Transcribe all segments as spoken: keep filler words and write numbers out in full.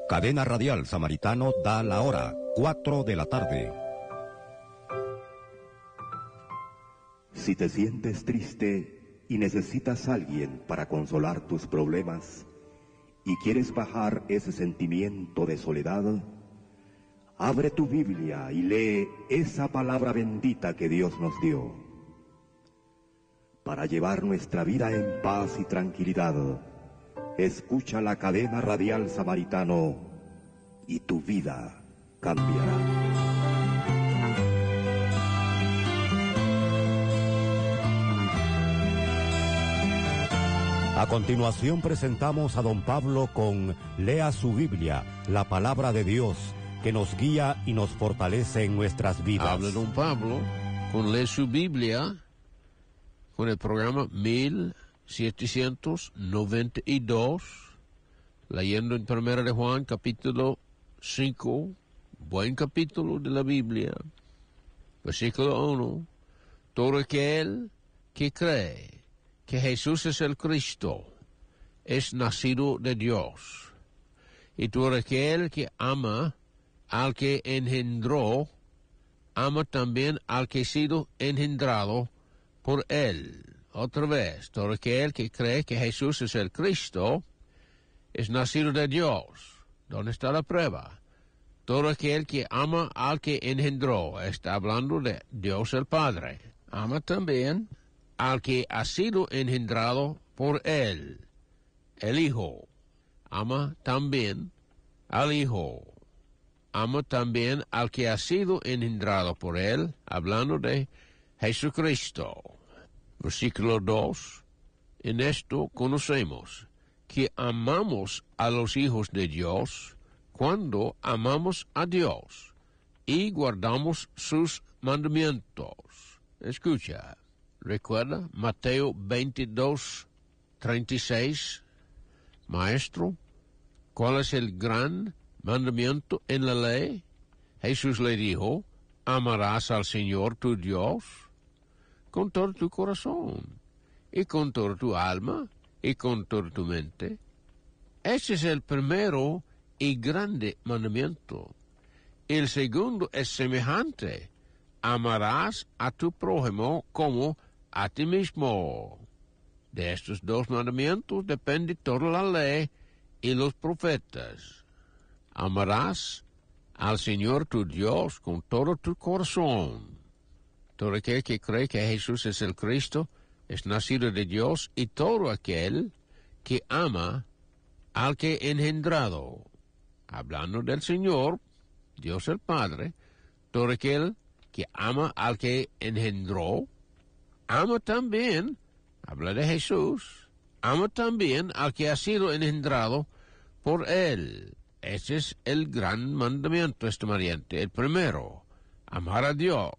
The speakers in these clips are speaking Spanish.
Cadena Radial Samaritano da la hora, cuatro de la tarde. Si te sientes triste y necesitas a alguien para consolar tus problemas y quieres bajar ese sentimiento de soledad, abre tu Biblia y lee esa palabra bendita que Dios nos dio. Para llevar nuestra vida en paz y tranquilidad, escucha la Cadena Radial Samaritano y tu vida cambiará. A continuación presentamos a don Pablo con Lea su Biblia, la palabra de Dios, que nos guía y nos fortalece en nuestras vidas. Habla don Pablo con Lea su Biblia, con el programa mil setecientos noventa y dos, leyendo en Primera de Juan, capítulo cinco, buen capítulo de la Biblia, versículo uno. Todo aquel que cree que Jesús es el Cristo es nacido de Dios, y todo aquel que ama al que engendró, ama también al que ha sido engendrado por él. Otra vez, todo aquel que cree que Jesús es el Cristo es nacido de Dios. ¿Dónde está la prueba? Todo aquel que ama al que engendró, está hablando de Dios el Padre, ama también al que ha sido engendrado por él, el Hijo. Ama también al Hijo. Ama también al que ha sido engendrado por él, hablando de Jesucristo. Versículo dos. En esto conocemos que amamos a los hijos de Dios cuando amamos a Dios y guardamos sus mandamientos. Escucha. Recuerda Mateo veintidós, treinta y seis. Maestro, ¿cuál es el gran mandamiento en la ley? Jesús le dijo, amarás al Señor tu Dios con todo tu corazón, y con toda tu alma, y con toda tu mente. Ese es el primero y grande mandamiento. El segundo es semejante. Amarás a tu prójimo como a ti mismo. De estos dos mandamientos depende toda la ley y los profetas. Amarás al Señor tu Dios con todo tu corazón. Todo aquel que cree que Jesús es el Cristo es nacido de Dios, y todo aquel que ama al que engendrado, hablando del Señor, Dios el Padre, todo aquel que ama al que engendró, ama también, habla de Jesús, ama también al que ha sido engendrado por él. Ese es el gran mandamiento, estimadiente, el primero, amar a Dios.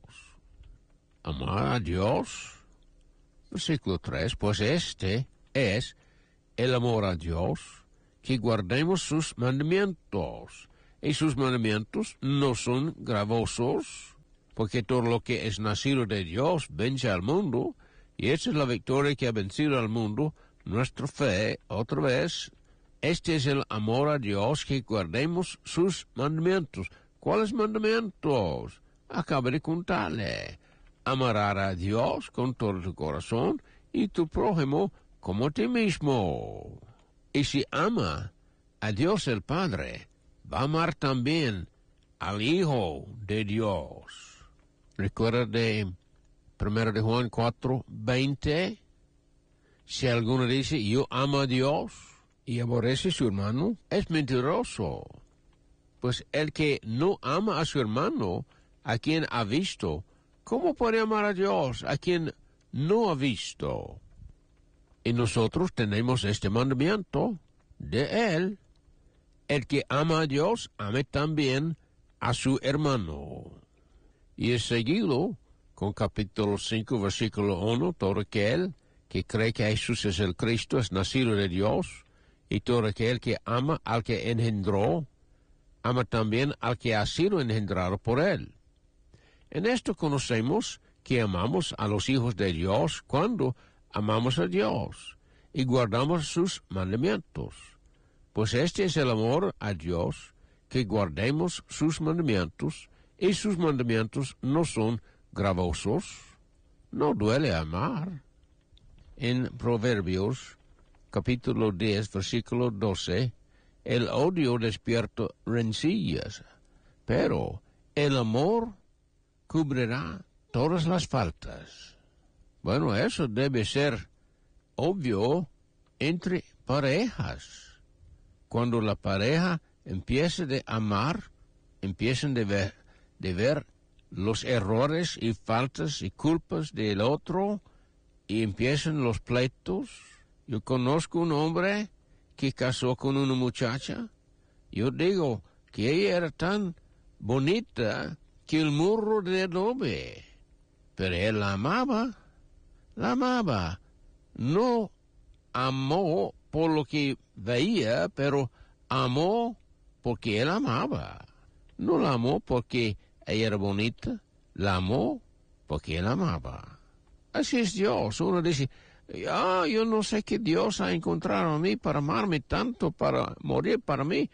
Amar a Dios. Versículo tres, pues este es el amor a Dios, que guardemos sus mandamientos. Y sus mandamientos no son gravosos, porque todo lo que es nacido de Dios vence al mundo, y esa es la victoria que ha vencido al mundo, nuestra fe. Otra vez, este es el amor a Dios, que guardemos sus mandamientos. ¿Cuáles mandamientos? Acabo de contarle. Amarás a Dios con todo tu corazón y tu prójimo como a ti mismo. Y si ama a Dios el Padre, va a amar también al Hijo de Dios. Recuerda de Primera de Juan cuatro, veinte. Si alguno dice, yo amo a Dios y aborrece a su hermano, es mentiroso. Pues el que no ama a su hermano, a quien ha visto, ¿cómo puede amar a Dios a quien no ha visto? Y nosotros tenemos este mandamiento de Él. El que ama a Dios, ame también a su hermano. Y es seguido con capítulo cinco, versículo uno, todo aquel que cree que Jesús es el Cristo es nacido de Dios, y todo aquel que ama al que engendró, ama también al que ha sido engendrado por él. En esto conocemos que amamos a los hijos de Dios cuando amamos a Dios y guardamos sus mandamientos. Pues este es el amor a Dios, que guardemos sus mandamientos, y sus mandamientos no son gravosos. No duele amar. En Proverbios, capítulo diez, versículo doce, el odio despierta rencillas, pero el amor cubrirá todas las faltas. Bueno, eso debe ser obvio entre parejas. Cuando la pareja empieza de amar, empiezan de ver, de ver los errores y faltas y culpas del otro, y empiezan los pleitos. Yo conozco un hombre que casó con una muchacha. Yo digo que ella era tan bonita que el muro de adobe, pero él la amaba, la amaba. No amó por lo que veía, pero amó porque él amaba. No la amó porque ella era bonita, la amó porque él amaba. Así es Dios. Uno dice, ah, yo no sé qué Dios ha encontrado a mí para amarme tanto, para morir para mí.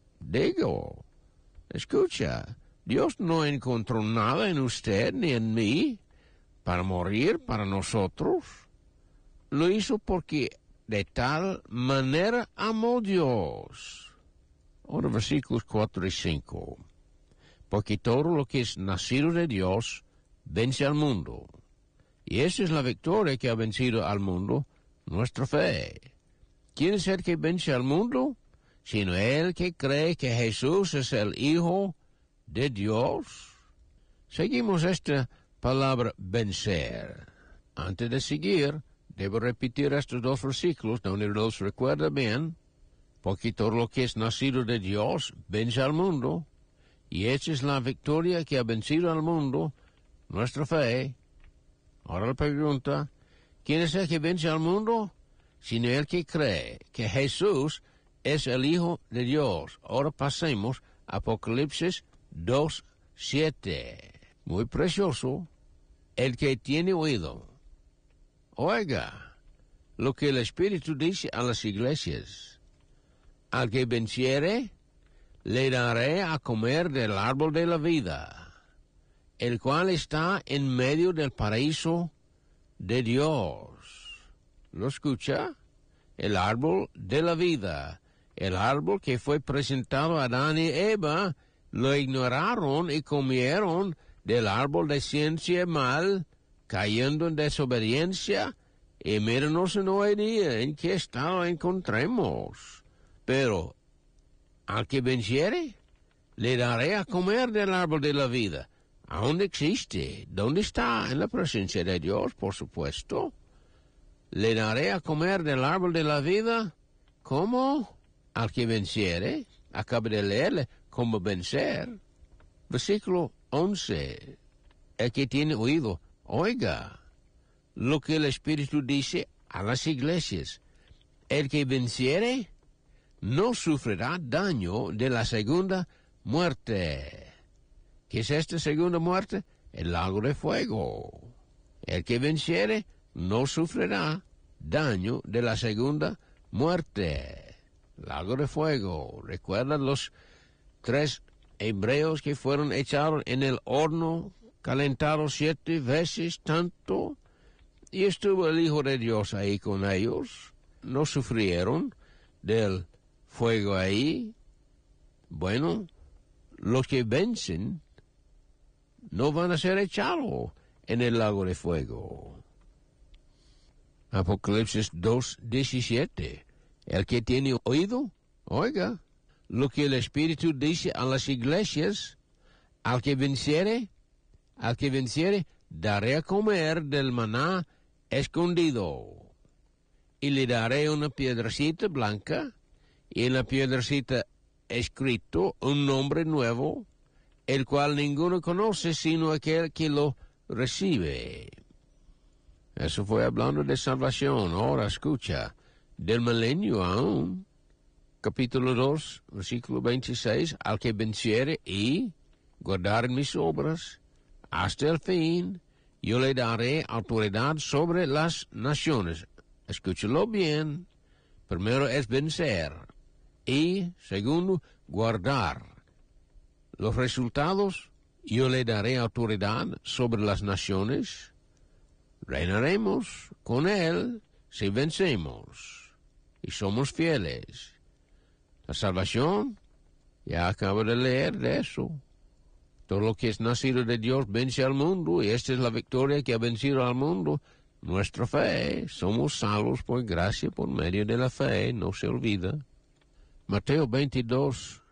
Digo, escucha, Dios no encontró nada en usted ni en mí para morir para nosotros. Lo hizo porque de tal manera amó Dios. Ahora versículos cuatro y cinco. Porque todo lo que es nacido de Dios vence al mundo. Y esa es la victoria que ha vencido al mundo, nuestra fe. ¿Quién es el que vence al mundo? Sino el que cree que Jesús es el Hijo de Dios. Seguimos esta palabra vencer. Antes de seguir, debo repetir estos dos versículos donde los recuerda bien. Porque todo lo que es nacido de Dios vence al mundo. Y esa es la victoria que ha vencido al mundo, nuestra fe. Ahora la pregunta, ¿quién es el que vence al mundo? Sino el que cree que Jesús es el Hijo de Dios. Ahora pasemos a Apocalipsis dos, siete. Muy precioso. El que tiene oído, oiga lo que el Espíritu dice a las iglesias. Al que venciere, le daré a comer del árbol de la vida, el cual está en medio del paraíso de Dios. ¿Lo escucha? El árbol de la vida, el árbol que fue presentado a Adán y Eva, lo ignoraron y comieron del árbol de ciencia y mal, cayendo en desobediencia, y mírenos en hoy día en qué estado encontremos. Pero al que venciere, le daré a comer del árbol de la vida. ¿Aún existe? ¿Dónde está? En la presencia de Dios, por supuesto. Le daré a comer del árbol de la vida. ¿Cómo? Al que venciere. Acabo de leerle cómo vencer. Versículo once. El que tiene oído, oiga lo que el Espíritu dice a las iglesias. El que venciere no sufrirá daño de la segunda muerte. ¿Qué es esta segunda muerte? El lago de fuego. El que venciere no sufrirá daño de la segunda muerte. Lago de fuego. ¿Recuerdan los tres hebreos que fueron echados en el horno, calentados siete veces tanto? Y estuvo el Hijo de Dios ahí con ellos. No sufrieron del fuego ahí. Bueno, los que vencen no van a ser echados en el lago de fuego. Apocalipsis dos, diecisiete. El que tiene oído, oiga lo que el Espíritu dice a las iglesias. Al que venciere, al que venciere, daré a comer del maná escondido. Y le daré una piedrecita blanca, y en la piedrecita escrito un nombre nuevo, el cual ninguno conoce sino aquel que lo recibe. Eso fue hablando de salvación. Ahora escucha, del milenio aún. Capítulo dos, versículo veintiséis. Al que venciere y guardar mis obras hasta el fin, yo le daré autoridad sobre las naciones. Escúchalo bien. Primero es vencer. Y, segundo, guardar los resultados. Yo le daré autoridad sobre las naciones. Reinaremos con él si vencemos y somos fieles. La salvación, ya acabo de leer de eso. Todo lo que es nacido de Dios vence al mundo, y esta es la victoria que ha vencido al mundo. Nuestra fe, somos salvos por gracia, por medio de la fe, no se olvida. Mateo veintidós,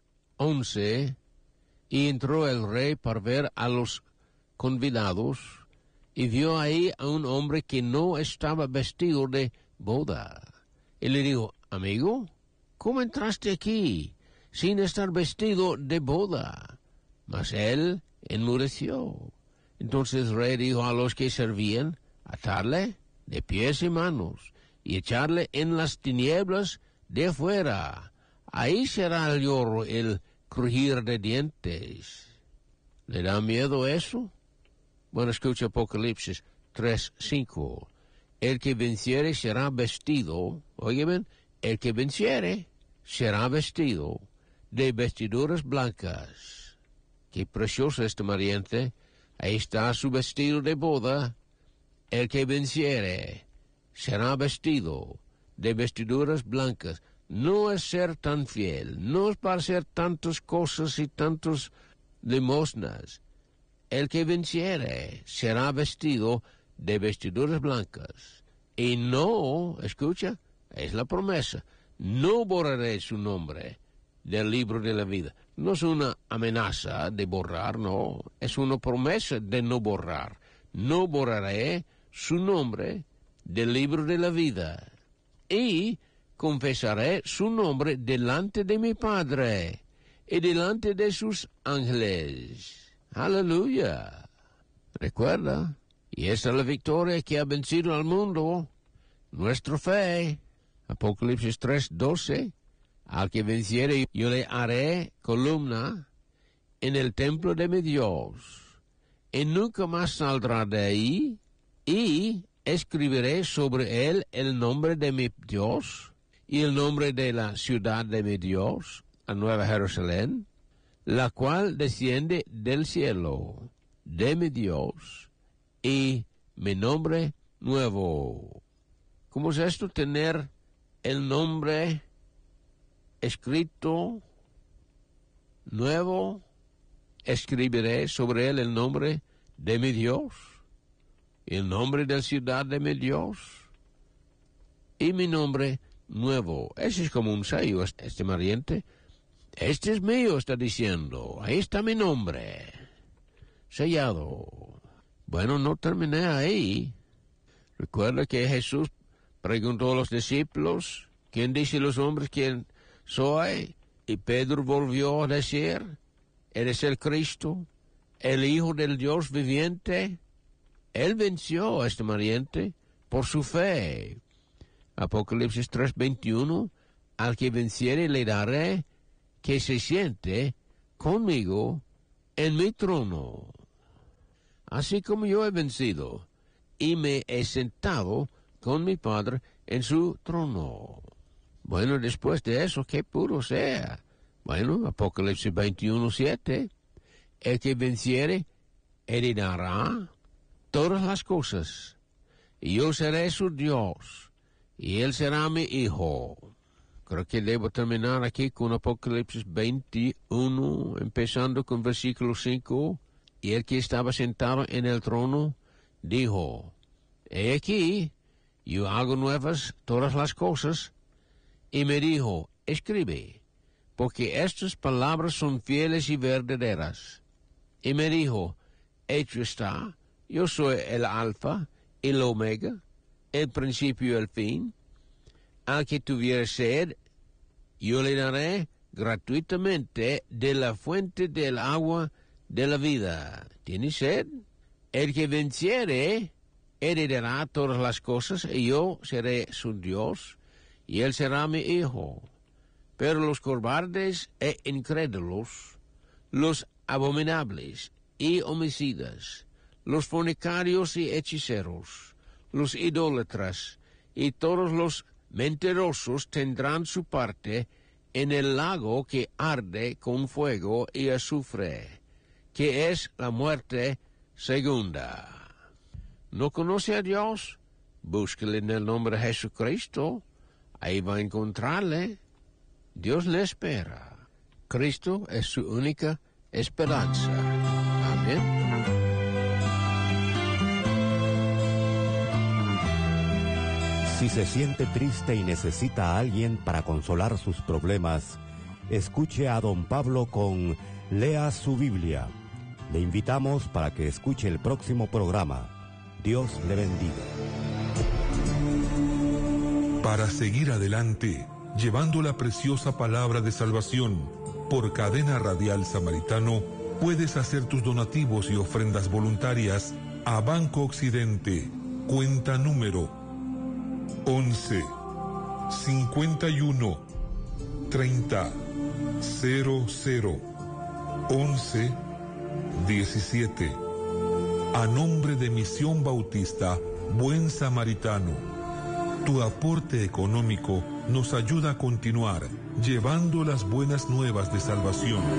once, y entró el rey para ver a los convidados, y vio ahí a un hombre que no estaba vestido de boda. Y le dijo, amigo, ¿cómo entraste aquí sin estar vestido de boda? Mas él enmudeció. Entonces el rey dijo a los que servían, atarle de pies y manos y echarle en las tinieblas de afuera. Ahí será el lloro, el crujir de dientes. ¿Le da miedo eso? Bueno, escucha Apocalipsis tres, cinco. El que venciere será vestido, oigan, el que venciere será vestido de vestiduras blancas. Qué precioso este mariente. Ahí está su vestido de boda. El que venciere será vestido de vestiduras blancas. No es ser tan fiel, no es para hacer tantas cosas y tantos limosnas. El que venciere será vestido de vestiduras blancas. Y no, escucha, es la promesa, no borraré su nombre del libro de la vida. No es una amenaza de borrar, no, es una promesa de no borrar. No borraré su nombre del libro de la vida. Y confesaré su nombre delante de mi Padre y delante de sus ángeles. Aleluya. Recuerda, y esa es la victoria que ha vencido al mundo, nuestra fe. Apocalipsis tres, doce. Al que venciere, yo le haré columna en el templo de mi Dios, y nunca más saldrá de ahí, y escribiré sobre él el nombre de mi Dios y el nombre de la ciudad de mi Dios, la Nueva Jerusalén, la cual desciende del cielo de mi Dios, y mi nombre nuevo. ¿Cómo es esto? Tener el nombre escrito nuevo. Escribiré sobre él el nombre de mi Dios, el nombre de la ciudad de mi Dios, y mi nombre nuevo. Ese es como un sello, este mariente. Este es mío, está diciendo. Ahí está mi nombre, sellado. Bueno, no terminé ahí. Recuerda que Jesús preguntó a los discípulos, ¿quién dice los hombres quién soy? Y Pedro volvió a decir, ¿eres el Cristo, el Hijo del Dios viviente? Él venció a este mariente por su fe. Apocalipsis tres, veintiuno, al que venciere le daré que se siente conmigo en mi trono, así como yo he vencido y me he sentado con mi Padre en su trono. Bueno, después de eso, ¿qué pudo ser? Bueno, Apocalipsis veintiuno, siete, el que venciere heredará todas las cosas, y yo seré su Dios, y él será mi hijo. Creo que debo terminar aquí con Apocalipsis veintiuno, empezando con versículo cinco. Y el que estaba sentado en el trono dijo, he aquí, yo hago nuevas todas las cosas. Y me dijo, escribe, porque estas palabras son fieles y verdaderas. Y me dijo, hecho está, yo soy el Alfa y el Omega, el principio y el fin. Al que tuviere sed, yo le daré gratuitamente de la fuente del agua de la vida. ¿Tiene sed? El que venciere heredará todas las cosas, y yo seré su Dios, y él será mi hijo. Pero los cobardes e incrédulos, los abominables y homicidas, los fornicarios y hechiceros, los idólatras y todos los mentirosos tendrán su parte en el lago que arde con fuego y azufre, que es la muerte segunda. ¿No conoce a Dios? Búsquele en el nombre de Jesucristo. Ahí va a encontrarle. Dios le espera. Cristo es su única esperanza. Amén. Si se siente triste y necesita a alguien para consolar sus problemas, escuche a don Pablo con Lea su Biblia. Le invitamos para que escuche el próximo programa. Dios le bendiga. Para seguir adelante, llevando la preciosa palabra de salvación por Cadena Radial Samaritano, puedes hacer tus donativos y ofrendas voluntarias a Banco Occidente, cuenta número once, cincuenta y uno, treinta, cero cero, once, diecisiete. A nombre de Misión Bautista Buen Samaritano. Tu aporte económico nos ayuda a continuar llevando las buenas nuevas de salvación.